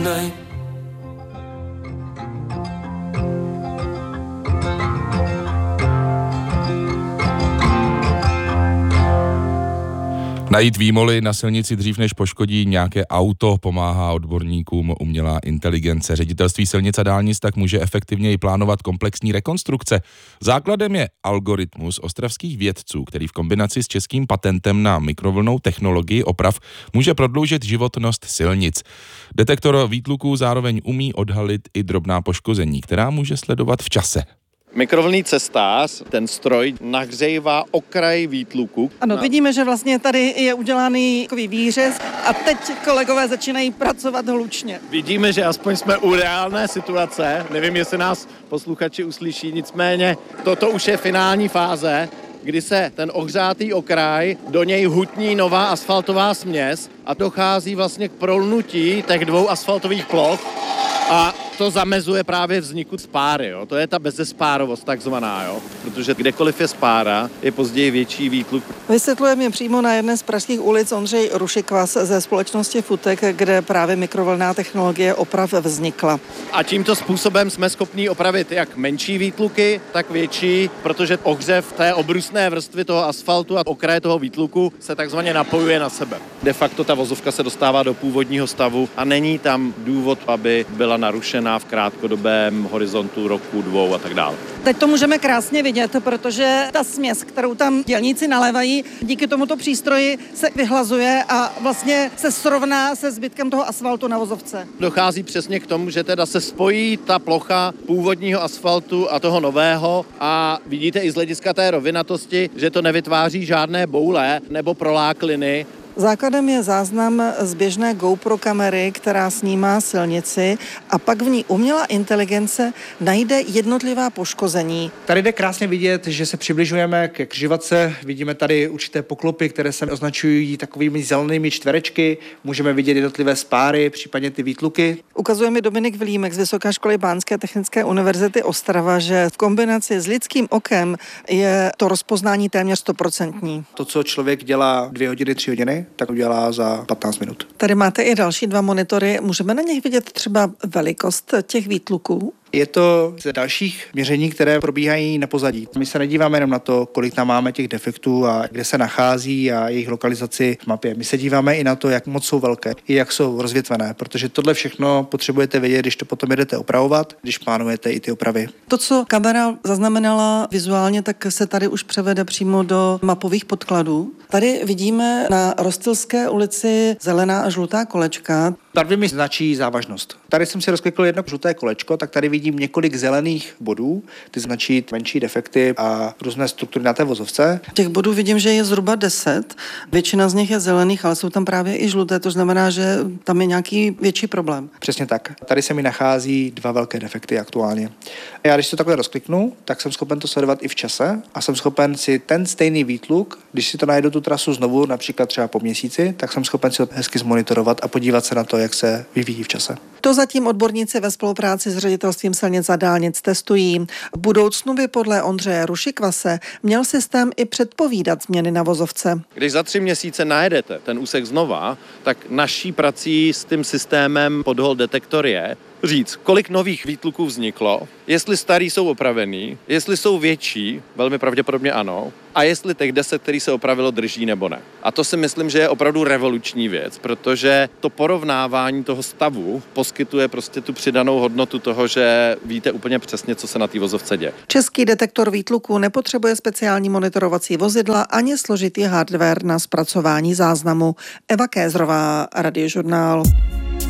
night. Najít výmoly na silnici dřív, než poškodí nějaké auto, pomáhá odborníkům umělá inteligence. Ředitelství silnic a dálnic tak může efektivněji plánovat komplexní rekonstrukce. Základem je algoritmus ostravských vědců, který v kombinaci s českým patentem na mikrovlnnou technologii oprav může prodloužit životnost silnic. Detektor výtluků zároveň umí odhalit i drobná poškození, která může sledovat v čase. Mikrovlnný cestář, ten stroj nahřejvá okraj výtluku. Ano, vidíme, že vlastně tady je udělaný takový výřez a teď kolegové začínají pracovat hlučně. Vidíme, že aspoň jsme u reálné situace, nevím, jestli nás posluchači uslyší, nicméně toto už je finální fáze, kdy se ten ohřátý okraj, do něj hutní nová asfaltová směs a dochází vlastně k prolnutí těch dvou asfaltových ploch a to zamezuje právě vzniku spáry, jo. To je ta bezespárovost takzvaná, jo. Protože kdekoliv je spára, je později větší výtluk. Vysvětluje mě přímo na jedné z pražských ulic Ondřej Rušikvas ze společnosti Futek, kde právě mikrovlnná technologie oprav vznikla. A tímto způsobem jsme schopni opravit jak menší výtluky, tak větší, protože ohřev té obrusné vrstvy toho asfaltu a okraje toho výtluku se takzvaně napojuje na sebe. De facto ta vozovka se dostává do původního stavu a není tam důvod, aby byla narušená v krátkodobém horizontu roku, 2 a tak dále. Teď to můžeme krásně vidět, protože ta směs, kterou tam dělníci nalévají, díky tomuto přístroji se vyhlazuje a vlastně se srovná se zbytkem toho asfaltu na vozovce. Dochází přesně k tomu, že teda se spojí ta plocha původního asfaltu a toho nového a vidíte i z hlediska té rovinatosti, že to nevytváří žádné boule nebo prolákliny. Základem je záznam z běžné GoPro kamery, která snímá silnici a pak v ní umělá inteligence najde jednotlivá poškození. Tady jde krásně vidět, že se přibližujeme ke křižovatce. Vidíme tady určité poklopy, které se označují takovými zelenými čtverečky. Můžeme vidět jednotlivé spáry, případně ty výtluky. Ukazuje mi Dominik Vilímek z Vysoké školy Bánské technické univerzity Ostrava, že v kombinaci s lidským okem je to rozpoznání téměř 100%. To, co člověk dělá 2 hodiny, 3 hodiny, tak udělá za 15 minut. Tady máte i další 2 monitory. Můžeme na nich vidět třeba velikost těch výtluků? Je to z dalších měření, které probíhají na pozadí. My se nedíváme jenom na to, kolik tam máme těch defektů a kde se nachází a jejich lokalizaci v mapě. My se díváme i na to, jak moc jsou velké, i jak jsou rozvětvené, protože tohle všechno potřebujete vědět, když to potom jedete opravovat, když plánujete i ty opravy. To, co kamera zaznamenala vizuálně, tak se tady už převede přímo do mapových podkladů. Tady vidíme na Rostylské ulici zelená a žlutá kolečka. Barvy mi značí závažnost. Tady jsem si rozklikl jedno žluté kolečko, tak tady vidím několik zelených bodů, ty značí menší defekty a různé struktury na té vozovce. Těch bodů vidím, že je zhruba 10. Většina z nich je zelených, ale jsou tam právě i žluté, to znamená, že tam je nějaký větší problém. Přesně tak. Tady se mi nachází 2 velké defekty aktuálně. Já když to takhle rozkliknu, tak jsem schopen to sledovat i v čase a jsem schopen si ten stejný výtluk, když si to najdu tu trasu znovu, například třeba po měsíci, tak jsem schopen si to hezky zmonitorovat a podívat se na to, jak se vyvíjí v čase. To zatím odborníci ve spolupráci s ředitelstvím silnic a dálnic testují. V budoucnu by podle Ondřeje Rušikvase měl systém i předpovídat změny na vozovce. Když za 3 měsíce najedete ten úsek znova, tak naší prací s tím systémem podhol detektor je říct, kolik nových výtluků vzniklo, jestli starý jsou opravený, jestli jsou větší, velmi pravděpodobně ano, a jestli těch 10, který se opravilo, drží nebo ne. A to si myslím, že je opravdu revoluční věc, protože to porovnávání toho stavu poskytuje prostě tu přidanou hodnotu toho, že víte úplně přesně, co se na té vozovce děje. Český detektor výtluků nepotřebuje speciální monitorovací vozidla ani složitý hardware na zpracování záznamu. Eva Kézrová, Radiožurnál.